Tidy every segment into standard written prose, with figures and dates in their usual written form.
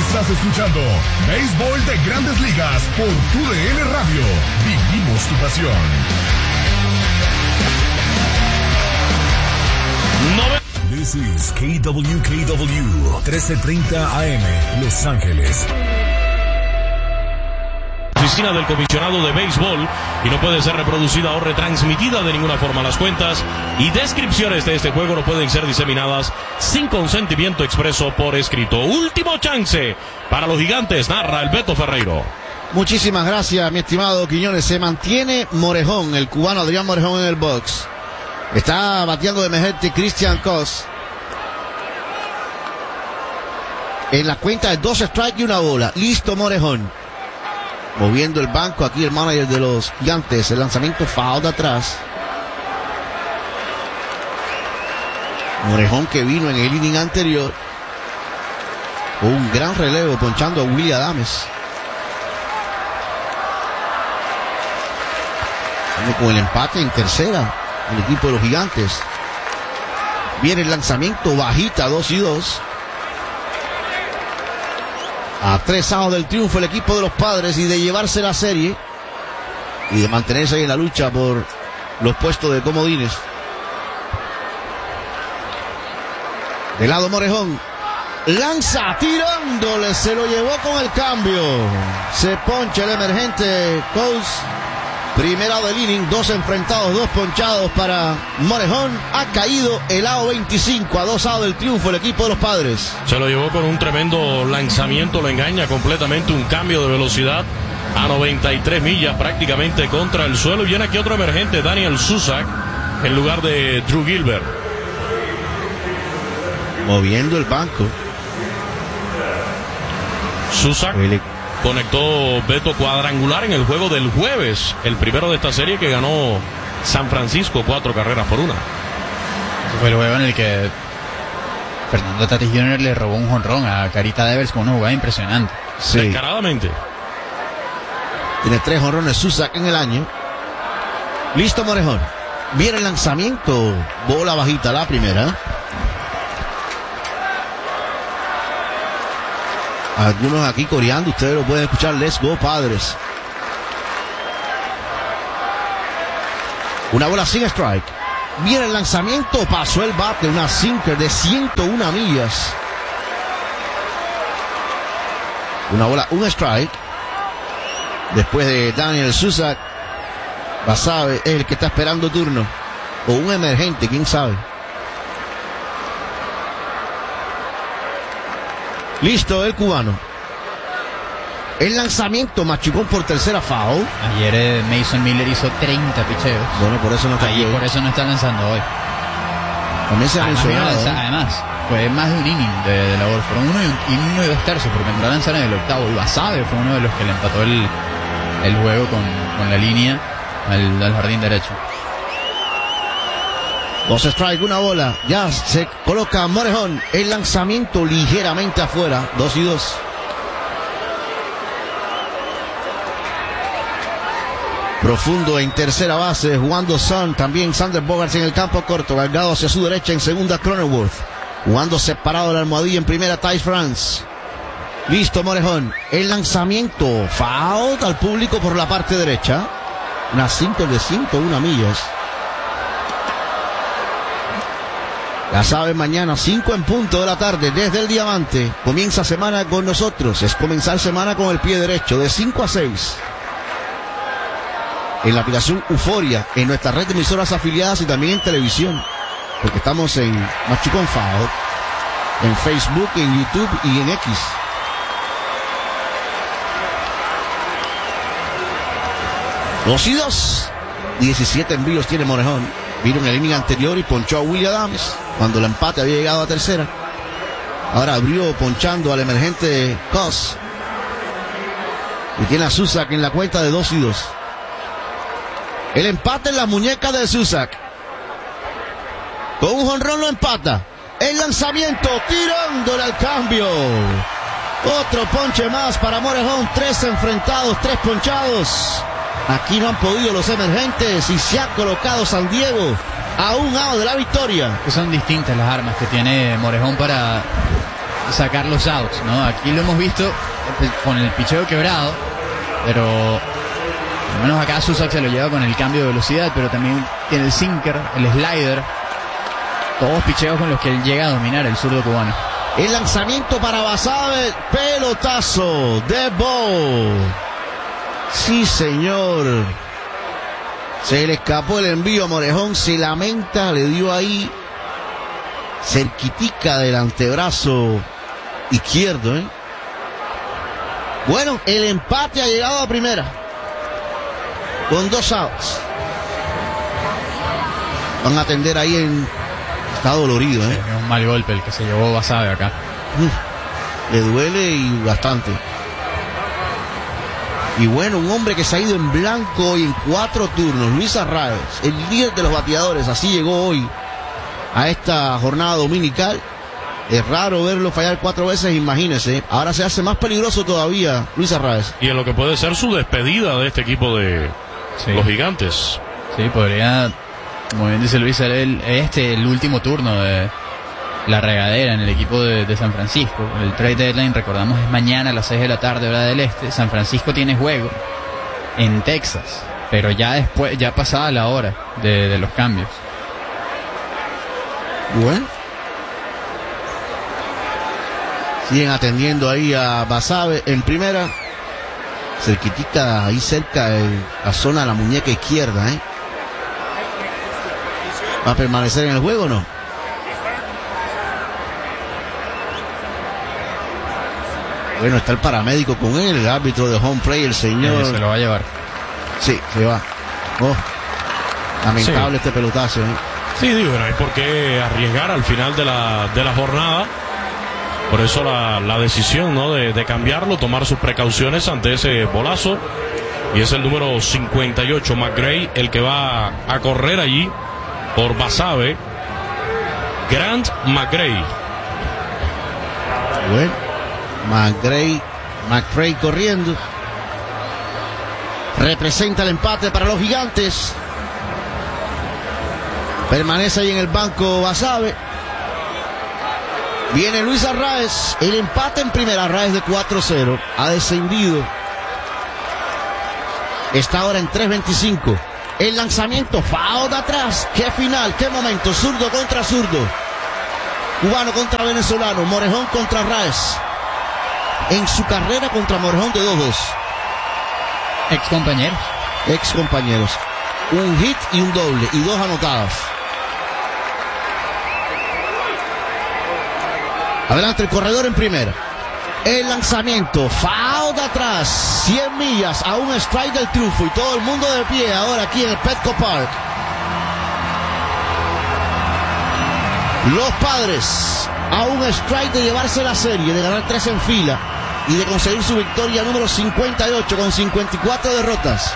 Estás escuchando Béisbol de Grandes Ligas por TUDN Radio. Vivimos tu pasión. This is KWKW 1330 AM, Los Ángeles. Oficina del comisionado de béisbol y no puede ser reproducida o retransmitida de ninguna forma. Las cuentas y descripciones de este juego no pueden ser diseminadas sin consentimiento expreso por escrito. Último chance para los Gigantes, narra el Beto Ferreiro. Muchísimas gracias, mi estimado Quiñones. Se mantiene Morejón, el cubano Adrián Morejón en el box. Está bateando de emergente Christian Cos. En la cuenta de 2 strikes y 1 bola. Listo Morejón. Moviendo el banco aquí el manager de los Gigantes. El lanzamiento foul de atrás. Morejón, que vino en el inning anterior con un gran relevo ponchando a Willy Adames. Con el empate en tercera el equipo de los Gigantes. Viene el lanzamiento bajita, 2-2. A 3 outs del triunfo el equipo de los Padres y de llevarse la serie y de mantenerse ahí en la lucha por los puestos de comodines. De lado Morejón, lanza tirándole, se lo llevó con el cambio. Se poncha el emergente Coles. Primera del inning, 2 enfrentados, 2 ponchados para Morejón. Ha caído el out 25, a 2 outs del triunfo el equipo de los Padres. Se lo llevó con un tremendo lanzamiento, lo engaña completamente, un cambio de velocidad a 93 millas prácticamente contra el suelo. Y viene aquí otro emergente, Daniel Susac, en lugar de Drew Gilbert. Moviendo el banco. Susac conectó Beto cuadrangular en el juego del jueves, el primero de esta serie que ganó San Francisco 4 carreras por 1. Ese fue el juego en el que Fernando Tatis Jr. le robó un jonrón a Carita Devers con una jugada impresionante. Sí. Descaradamente. Tiene 3 jonrones Susac en el año. Listo Morejón. Viene el lanzamiento. Bola bajita la primera. Algunos aquí coreando, ustedes lo pueden escuchar. Let's go Padres. Una bola sin strike. Viene el lanzamiento, pasó el bate, una sinker de 101 millas. Una bola, un strike. Después de Daniel Susac, Basabe es el que está esperando turno. O un emergente, quién sabe. Listo el cubano. El lanzamiento, machucón por tercera foul. Ayer Mason Miller hizo 30 picheos. Bueno, por eso no está aquí. Por eso no está lanzando hoy. También se ha mencionado. Además, fue más de un inning de labor. Fueron 1 y 2 tercios, porque entró a lanzar en el octavo. Y Basabe fue uno de los que le empató el juego con la línea al jardín derecho. 2 strike, una bola. Ya se coloca Morejón. El lanzamiento ligeramente afuera. 2-2. Profundo en tercera base, jugando Son, también Sander Bogaerts en el campo corto, cargado hacia su derecha en segunda Cronenworth, jugando separado la almohadilla en primera Ty France. Listo Morejón, el lanzamiento, foul al público por la parte derecha, una sinker de 101 millas. Ya saben, mañana 5 en punto de la tarde desde el Diamante, comienza semana con nosotros, es comenzar semana con el pie derecho de 5 a 6. En la aplicación Euforia, en nuestra red de emisoras afiliadas y también en televisión, porque estamos en Machucón Foul, en Facebook, en YouTube y en X. Dos y 2, 17 envíos tiene Morejón. Vino en el inning anterior y ponchó a Willy Adames cuando el empate había llegado a tercera. Ahora abrió ponchando al emergente Cos y tiene a Susac en la cuenta de 2 y 2. El empate en la muñeca de Susac. Con un jonrón lo empata. El lanzamiento tirándole al cambio. Otro ponche más para Morejón. 3 enfrentados, 3 ponchados. Aquí no han podido los emergentes y se ha colocado San Diego a un out de la victoria. Que son distintas las armas que tiene Morejón para sacar los outs, ¿no? Aquí lo hemos visto con el picheo quebrado, pero al menos acá Susac se lo lleva con el cambio de velocidad, pero también tiene el sinker, el slider, todos picheos con los que él llega a dominar el zurdo cubano. El lanzamiento para Basabe, pelotazo de Bo. Sí, señor. Se le escapó el envío a Morejón, se lamenta, le dio ahí cerquitica del antebrazo izquierdo, Bueno, el empate ha llegado a primera con 2 outs. Van a atender ahí está dolorido, Es un mal golpe el que se llevó Basabe acá. Le duele y bastante. Y bueno, un hombre que se ha ido en blanco hoy en 4 turnos, Luis Arraez, el líder de los bateadores, así llegó hoy a esta jornada dominical. Es raro verlo fallar 4 veces, imagínese. Ahora se hace más peligroso todavía Luis Arraez. Y en lo que puede ser su despedida de este equipo de los Gigantes. Sí, podría, como bien dice Luis, el último turno de la regadera en el equipo de San Francisco. El trade deadline, recordamos, es mañana a las 6 de la tarde, hora del este. San Francisco tiene juego en Texas, pero ya pasada la hora de los cambios. Bueno, siguen atendiendo ahí a Basabe en primera, cerquitica ahí cerca de la zona de la muñeca izquierda, ¿Va a permanecer en el juego o no? Bueno, está el paramédico con él, el árbitro de home play, el señor. Se lo va a llevar. Sí, se va. Lamentable este pelotazo, Sí, digo, no hay por qué arriesgar al final de la jornada. Por eso la decisión, ¿no? De cambiarlo, tomar sus precauciones ante ese bolazo. Y es el número 58, McGray, el que va a correr allí por Basabe. Grant McGray. Bueno, McGray corriendo. Representa el empate para los Gigantes. Permanece ahí en el banco Basabe. Viene Luis Arraez. El empate en primera. Arraez de 4-0. Ha descendido. Está ahora en 3.25. El lanzamiento. Foul de atrás. Qué final. Qué momento. Zurdo contra zurdo. Cubano contra venezolano. Morejón contra Arraez. En su carrera contra Morejón de 2-2. Ex compañeros. Un hit y un doble. Y 2 anotadas. Adelante el corredor en primera. El lanzamiento, foul de atrás, 100 millas a un strike del triunfo y todo el mundo de pie ahora aquí en el Petco Park. Los Padres a un strike de llevarse la serie, de ganar 3 en fila y de conseguir su victoria número 58 con 54 derrotas.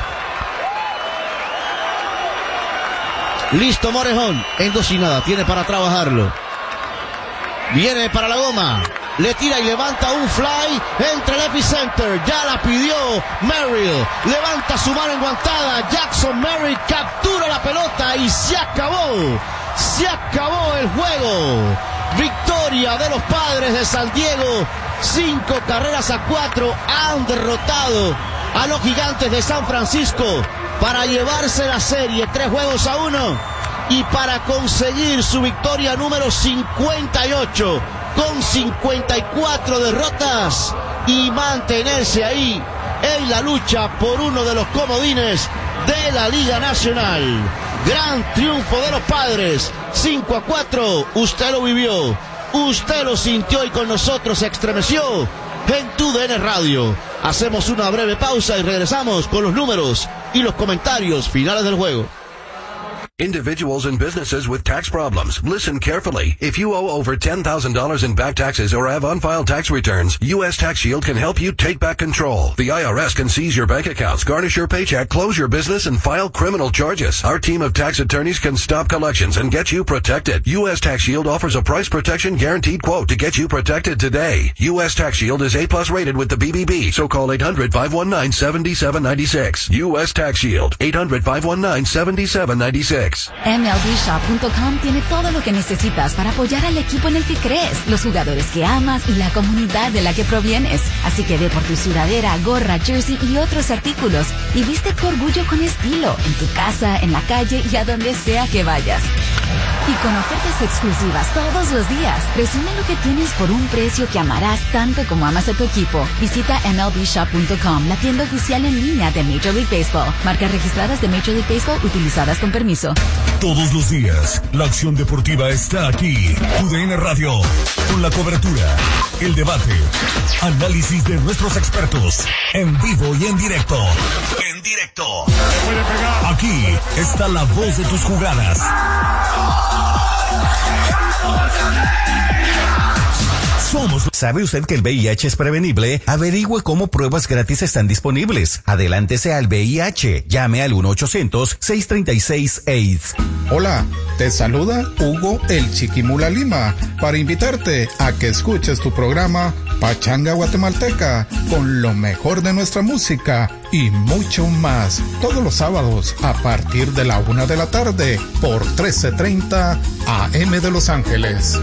Listo Morejón, en 2-0, tiene para trabajarlo. Viene para la goma, le tira y levanta un fly entre el epicenter, ya la pidió Merrill, levanta su mano enguantada, Jackson Merrill captura la pelota y se acabó el juego. Victoria de los Padres de San Diego, 5-4 han derrotado a los Gigantes de San Francisco para llevarse la serie 3-1 y para conseguir su victoria número 58 con 54 derrotas y mantenerse ahí en la lucha por uno de los comodines de la Liga Nacional. Gran triunfo de los Padres, 5-4, usted lo vivió, usted lo sintió y con nosotros se estremeció en TUDN Radio. Hacemos una breve pausa y regresamos con los números y los comentarios finales del juego. Individuals and businesses with tax problems, listen carefully. If you owe over $10,000 in back taxes or have unfiled tax returns, U.S. Tax Shield can help you take back control. The IRS can seize your bank accounts, garnish your paycheck, close your business, and file criminal charges. Our team of tax attorneys can stop collections and get you protected. U.S. Tax Shield offers a price protection guaranteed quote to get you protected today. U.S. Tax Shield is A+ rated with the BBB, so call 800-519-7796. U.S. Tax Shield, 800-519-7796. picks. MLBshop.com tiene todo lo que necesitas para apoyar al equipo en el que crees, los jugadores que amas y la comunidad de la que provienes. Así que ve por tu sudadera, gorra, jersey y otros artículos y viste tu orgullo con estilo, en tu casa, en la calle y a donde sea que vayas. Y con ofertas exclusivas todos los días, resume lo que tienes por un precio que amarás tanto como amas a tu equipo. Visita MLBshop.com, la tienda oficial en línea de Major League Baseball. Marcas registradas de Major League Baseball utilizadas con permiso. Todos los días, la acción deportiva está aquí. TUDN Radio, con la cobertura, el debate, análisis de nuestros expertos, en vivo y en directo. En directo. Aquí está la voz de tus jugadas. ¿Sabe usted que el VIH es prevenible? Averigüe cómo pruebas gratis están disponibles. Adelántese al VIH. Llame al 1-800-636-AIDS. Hola, te saluda Hugo el Chiquimula Lima para invitarte a que escuches tu programa Pachanga Guatemalteca con lo mejor de nuestra música y mucho más. Todos los sábados a partir de la 1 de la tarde por 1330 AM de Los Ángeles.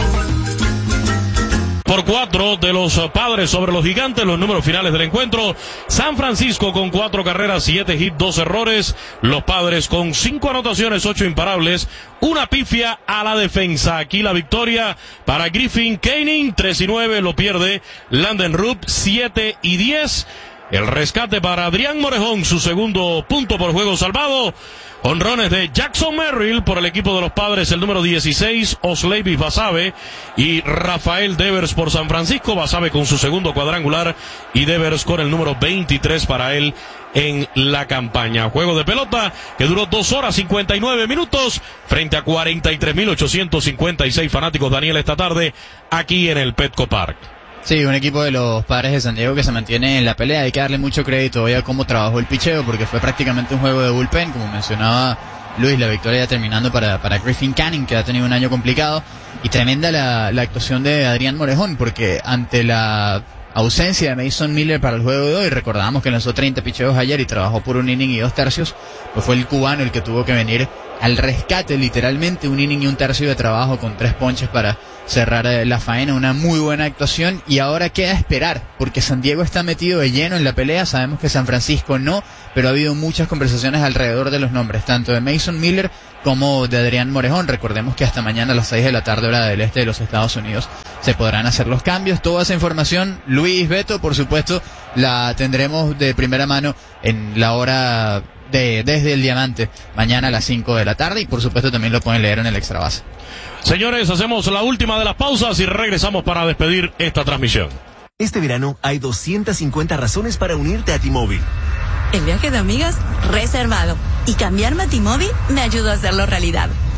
Por 4 de los Padres sobre los Gigantes, los números finales del encuentro. San Francisco con 4 carreras, 7 hits, 2 errores. Los Padres con 5 anotaciones, 8 imparables, una pifia a la defensa. Aquí la victoria para Griffin Canning, 3-9, lo pierde Landen Rupp, 7-10. El rescate para Adrián Morejón, su segundo punto por juego salvado. Honrones de Jackson Merrill por el equipo de los Padres, el número 16, Osleivis Basabe, y Rafael Devers por San Francisco, Basabe con su segundo cuadrangular y Devers con el número 23 para él en la campaña. Juego de pelota que duró 2 horas 59 minutos frente a 43.856 fanáticos, Daniel, esta tarde aquí en el Petco Park. Sí, un equipo de los Padres de San Diego que se mantiene en la pelea. Hay que darle mucho crédito hoy a cómo trabajó el picheo, porque fue prácticamente un juego de bullpen, como mencionaba Luis. La victoria ya terminando para Griffin Canning, que ha tenido un año complicado, y tremenda la actuación de Adrián Morejón, porque ante la ausencia de Mason Miller para el juego de hoy, recordamos que lanzó 30 picheos ayer y trabajó por 1 inning y 2 tercios, pues fue el cubano el que tuvo que venir al rescate, literalmente 1 inning y 1 tercio de trabajo con 3 ponches para cerrar la faena. Una muy buena actuación, y ahora queda esperar, porque San Diego está metido de lleno en la pelea. Sabemos que San Francisco no, pero ha habido muchas conversaciones alrededor de los nombres, tanto de Mason Miller como de Adrián Morejón. Recordemos que hasta mañana a las 6 de la tarde, hora del este de los Estados Unidos, se podrán hacer los cambios. Toda esa información, Luis, Beto, por supuesto, la tendremos de primera mano en la hora desde el Diamante, mañana a las 5 de la tarde, y por supuesto también lo pueden leer en el Extra Base. Señores, hacemos la última de las pausas y regresamos para despedir esta transmisión. Este verano hay 250 razones para unirte a T-Mobile. El viaje de amigas reservado, y cambiarme a T-Mobile me ayudó a hacerlo realidad.